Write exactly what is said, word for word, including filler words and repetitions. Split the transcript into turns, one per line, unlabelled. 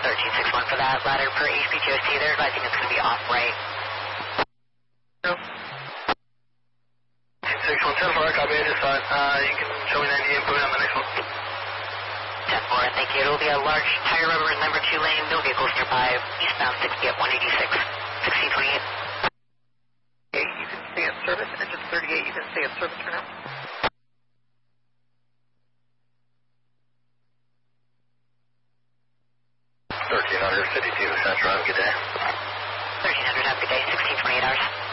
thirteen six one for that ladder per H P G O C there, advising it's going to be off right.
No. six one ten four, copy, I just saw it. Uh, you can show me ninety input on the next one.
ten four, thank you. It will be a large tire rubber in number two lane, no vehicles nearby, eastbound sixty at one eighty-six, sixteen twenty-eight.
Okay, you can stay in service, engine thirty-eight, you can stay in service for now. thirteen hundred, fifty-two, Central, have a good day.
thirteen hundred, have a good day, sixteen twenty-eight hours.